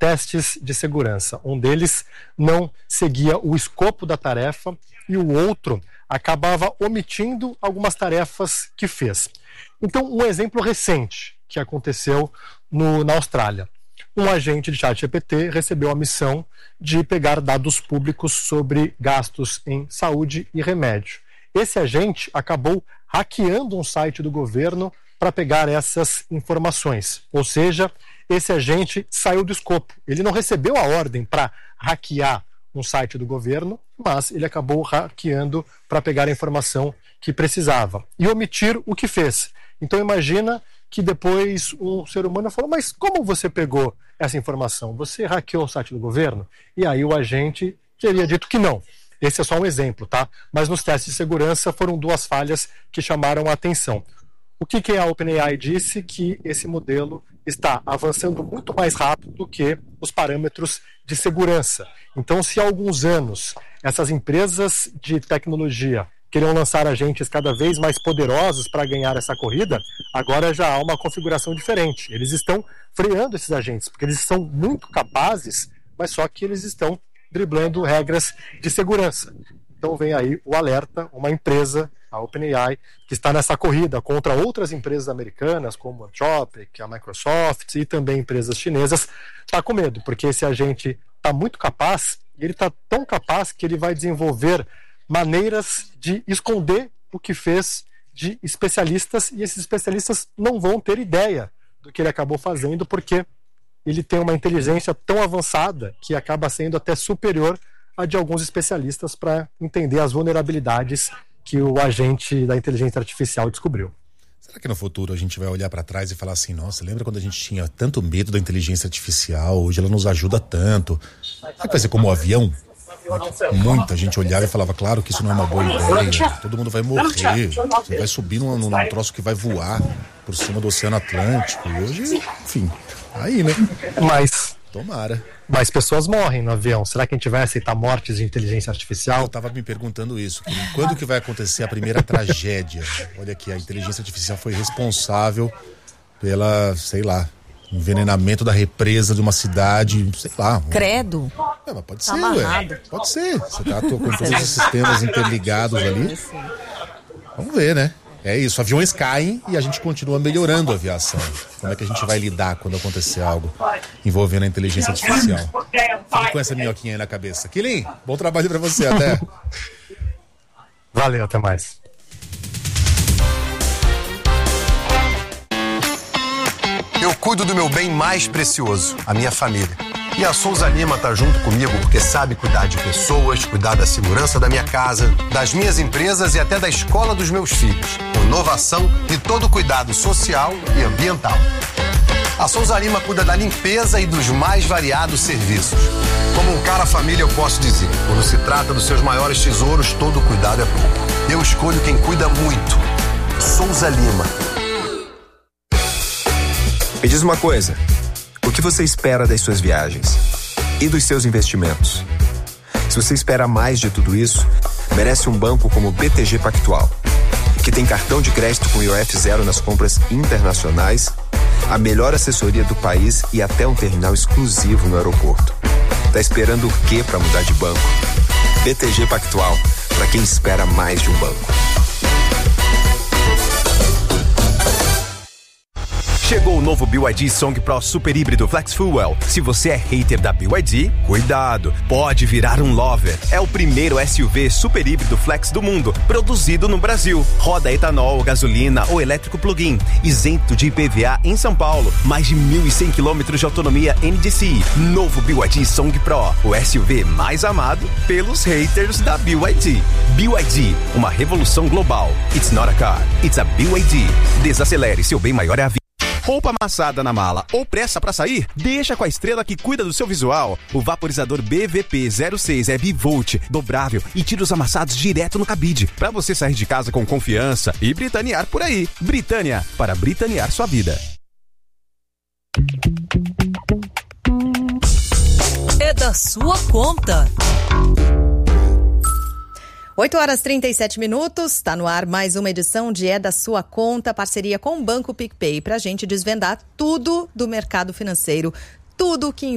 testes de segurança. Um deles não seguia o escopo da tarefa e o outro acabava omitindo algumas tarefas que fez. Então, um exemplo recente que aconteceu na Austrália. Um agente de ChatGPT recebeu a missão de pegar dados públicos sobre gastos em saúde e remédio. Esse agente acabou hackeando um site do governo para pegar essas informações. Ou seja, esse agente saiu do escopo. Ele não recebeu a ordem para hackear um site do governo, mas ele acabou hackeando para pegar a informação que precisava e omitir o que fez. Então imagina que depois um ser humano falou, mas como você pegou essa informação? Você hackeou o site do governo? E aí o agente teria dito que não. Esse é só um exemplo, tá? Mas nos testes de segurança foram 2 falhas que chamaram a atenção. O que a OpenAI disse? Que esse modelo está avançando muito mais rápido do que os parâmetros de segurança. Então, se há alguns anos essas empresas de tecnologia queriam lançar agentes cada vez mais poderosos para ganhar essa corrida, agora já há uma configuração diferente. Eles estão freando esses agentes, porque eles são muito capazes, mas só que eles estão driblando regras de segurança. Então vem aí o alerta, uma empresa, a OpenAI, que está nessa corrida contra outras empresas americanas, como a Anthropic, a Microsoft e também empresas chinesas, está com medo, porque esse agente está muito capaz, e ele está tão capaz que ele vai desenvolver maneiras de esconder o que fez de especialistas, e esses especialistas não vão ter ideia do que ele acabou fazendo, porque ele tem uma inteligência tão avançada que acaba sendo até superior à de alguns especialistas para entender as vulnerabilidades que o agente da inteligência artificial descobriu. Será que no futuro a gente vai olhar para trás e falar assim, nossa, lembra quando a gente tinha tanto medo da inteligência artificial, hoje ela nos ajuda tanto? Será que vai ser como o avião? Muita gente olhava e falava, claro que isso não é uma boa ideia, todo mundo vai morrer, você vai subir num troço que vai voar por cima do Oceano Atlântico, e hoje, enfim, aí, né? Tomara. Mas pessoas morrem no avião. Será que a gente vai aceitar mortes de inteligência artificial? Eu tava me perguntando isso. Quando que vai acontecer a primeira tragédia? Olha aqui, a inteligência artificial foi responsável pela, sei lá, envenenamento da represa de uma cidade, sei lá. Credo. Mas pode ser, ué. Pode ser. Você tá com todos os sistemas interligados ali. Vamos ver, né? É isso, aviões caem e a gente continua melhorando a aviação. Como é que a gente vai lidar quando acontecer algo envolvendo a inteligência artificial? Fique com essa minhoquinha aí na cabeça. Quilin, bom trabalho pra você, até. Valeu, até mais. Eu cuido do meu bem mais precioso, a minha família. E a Souza Lima tá junto comigo porque sabe cuidar de pessoas, cuidar da segurança da minha casa, das minhas empresas e até da escola dos meus filhos. Com inovação e todo o cuidado social e ambiental. A Souza Lima cuida da limpeza e dos mais variados serviços. Como um cara família, eu posso dizer, quando se trata dos seus maiores tesouros, todo cuidado é pouco. Eu escolho quem cuida muito. Souza Lima. Me diz uma coisa. O que você espera das suas viagens? E dos seus investimentos? Se você espera mais de tudo isso, merece um banco como o BTG Pactual, que tem cartão de crédito com IOF zero nas compras internacionais, a melhor assessoria do país e até um terminal exclusivo no aeroporto. Tá esperando o quê para mudar de banco? BTG Pactual, para quem espera mais de um banco. Chegou o novo BYD Song Pro Super Híbrido Flex Fuel. Se você é hater da BYD, cuidado, pode virar um lover. É o primeiro SUV super híbrido flex do mundo, produzido no Brasil. Roda etanol, gasolina ou elétrico plug-in, isento de IPVA em São Paulo. Mais de 1.100 km de autonomia NDCi. Novo BYD Song Pro, o SUV mais amado pelos haters da BYD. BYD, uma revolução global. It's not a car, it's a BYD. Desacelere, seu bem maior é a vida. Roupa amassada na mala ou pressa pra sair? Deixa com a estrela que cuida do seu visual. O vaporizador BVP06 é bivolt, dobrável e tira os amassados direto no cabide, pra você sair de casa com confiança e britanear por aí. Britânia, para britanear sua vida. É da sua conta. 8h37, está no ar mais uma edição de É da Sua Conta, parceria com o Banco PicPay, para a gente desvendar tudo do mercado financeiro, tudo que